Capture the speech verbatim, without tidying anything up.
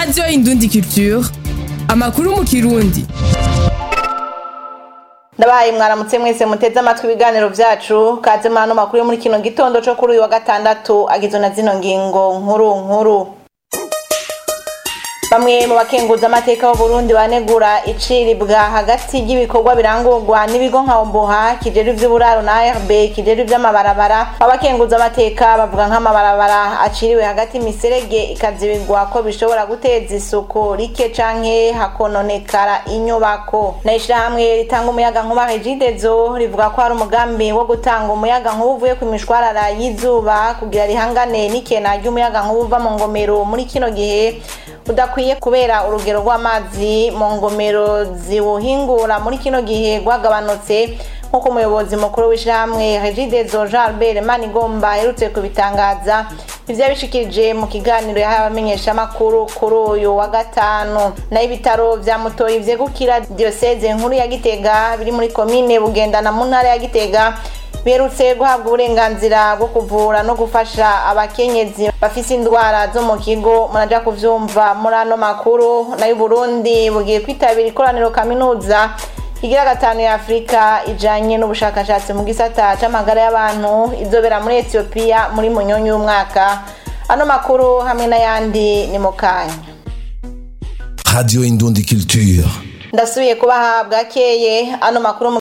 Radio Indundi Culture, amakuru mu Kirundi. Ndabaye mwaramutse mwese muteze amatwi ibiganiro vyacu kaze mano makuru muri kino gitondo cyo kuri uyu wa gatandatu agizwe na zino ngingo nkuru nkuru. Bamwe mu bakenguza amateka y'u Burundi banegura iciribwa hagati y'ibikorwa birangurwa n'ibigo nka Omboha kijeri vy'uburaro na A R B kijeri vy'amabarabara. Abakenguza amateka bavuga nk'amabarabara aciriwe hagati miserege ikazibirwa ko bishobora guteza isuku rike canke hakononekara inyubako. Naishira hamwe ritanga umuyaga nkuba Regidezo rivuga ko hari umugambi wo gutanga umuyaga nkuba uvuye ku mishwarara y'izuba kugira rihangane n'ikena ry'umuyaga nkuba uva mu ngomero muri kino gihe udakwiye kubera urugero rw'amazi mu ngomero ziwuhingura muri kino gihe gwagabanutse nkuko umuyobozi mukuru w'ishamwe Regidezo Jean Albert Manigomba herutse kubitangaza. Ivyo bishikirije mu kiganiro y'abamenyesha makuru kuri uyu wa gatanu. Na ibitaro vya Mutoyi vyegukira diocese nkuru ya Gitega biri muri commune Bugendana mu ntara ya Gitega berutse guhabwa uburenganzira bwo kuvura no gufasha abakenyezi bafise indwara zo mu kigo. Muraja kuvyumva muri ano makuru. Na Burundi bugiye kwitabira ikoraniro kaminuza igira gatanu ya Afrika ijanye n'ubushakashatsi mu gisata c'amagara y'abantu izobera muri Ethiopia muri munyonyo y'umwaka. Ano makuru hamwe n'ayandi ni mukanya. Radio Indundi Culture. Ndasubiye kubaha bwakeye ano makuru.